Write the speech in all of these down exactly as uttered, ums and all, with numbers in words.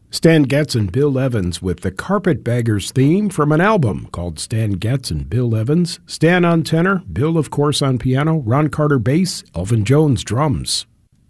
Stan Getz and Bill Evans with the Carpetbaggers theme from an album called Stan Getz and Bill Evans. Stan on tenor, Bill, of course, on piano, Ron Carter bass, Elvin Jones drums.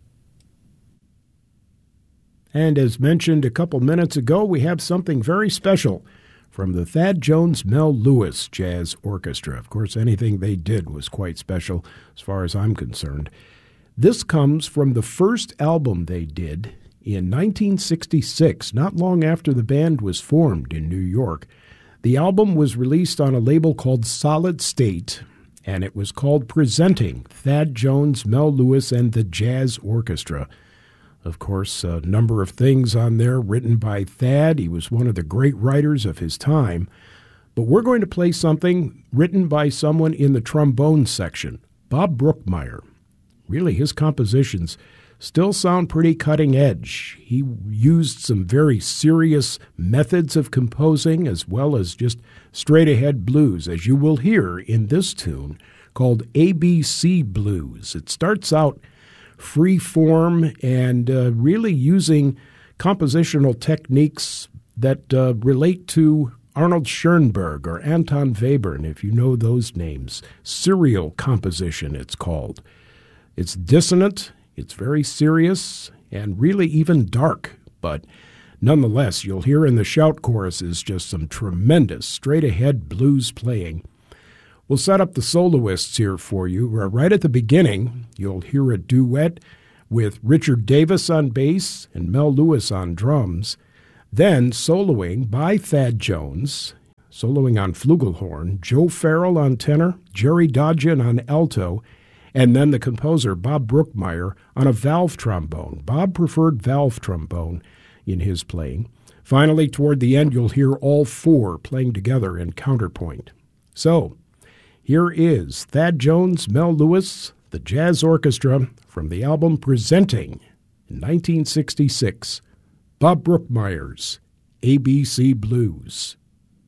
And as mentioned a couple minutes ago, we have something very special from the Thad Jones Mel Lewis Jazz Orchestra. Of course, anything they did was quite special as far as I'm concerned. This comes from the first album they did in nineteen sixty-six, not long after the band was formed in New York. The album was released on a label called Solid State, and it was called Presenting Thad Jones, Mel Lewis, and the Jazz Orchestra. Of course, a number of things on there written by Thad. He was one of the great writers of his time. But we're going to play something written by someone in the trombone section, Bob Brookmeyer. Really, his compositions still sound pretty cutting edge. He used some very serious methods of composing as well as just straight-ahead blues, as you will hear in this tune called A B C Blues. It starts out free form and uh, really using compositional techniques that uh, relate to Arnold Schoenberg or Anton Webern, if you know those names. Serial composition, it's called. It's dissonant. It's very serious and really even dark, but nonetheless, you'll hear in the shout choruses just some tremendous straight-ahead blues playing. We'll set up the soloists here for you. Right at the beginning, you'll hear a duet with Richard Davis on bass and Mel Lewis on drums. Then, soloing by Thad Jones, soloing on flugelhorn, Joe Farrell on tenor, Jerry Dodgen on alto, and then the composer, Bob Brookmeyer, on a valve trombone. Bob preferred valve trombone in his playing. Finally, toward the end, you'll hear all four playing together in counterpoint. So, here is Thad Jones, Mel Lewis, the Jazz Orchestra, from the album Presenting in nineteen sixty-six, Bob Brookmeyer's A B C Blues.